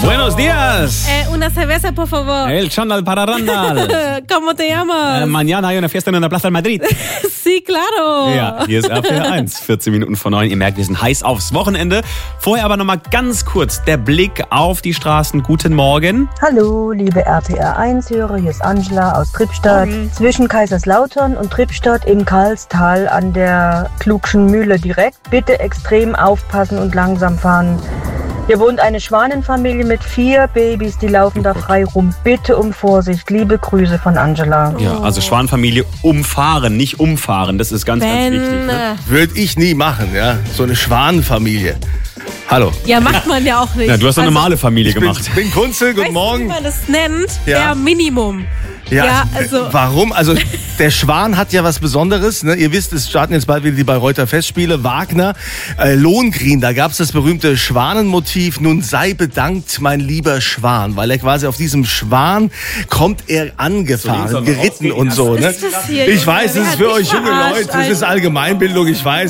Buenos días. Una cerveza, por favor. El Chandal para Randal. ¿Cómo te llamas? Mañana hay una fiesta en der Plaza de Madrid. Sí, claro. Ja, hier ist RPR 1, 14 Minuten vor 9. Ihr merkt, wir sind heiß aufs Wochenende. Vorher aber nochmal ganz kurz der Blick auf die Straßen. Guten Morgen. Hallo, liebe RPR 1-Hörer, hier ist Angela aus Trippstadt. Zwischen Kaiserslautern und Trippstadt im Karlstal an der Klugschen Mühle direkt. Bitte extrem aufpassen und langsam fahren. Hier wohnt eine Schwanenfamilie mit 4 Babys, die laufen da frei rum. Bitte um Vorsicht. Liebe Grüße von Angela. Ja, also Schwanenfamilie umfahren, nicht umfahren. Das ist ganz wichtig. Ne? Würde ich nie machen, ja. So eine Schwanenfamilie. Hallo. Ja, macht man ja auch nicht. Ja, du hast eine normale Familie gemacht. Ich bin Kunzel, guten Morgen. Wie man das nennt? Ja. Der Minimum. Ja, also. Warum? Also der Schwan hat ja was Besonderes. Ne? Ihr wisst, es starten jetzt bald wieder die Bayreuther Festspiele. Wagner, Lohengrin, da gab es das berühmte Schwanenmotiv. Nun sei bedankt, mein lieber Schwan. Weil er quasi auf diesem Schwan kommt er angefahren, geritten und so. Ne? Was ist das hier, Ich weiß, Junge? das ist Wer für hat euch dich junge verarscht, Leute, das ist Alter? Allgemeinbildung, ich weiß.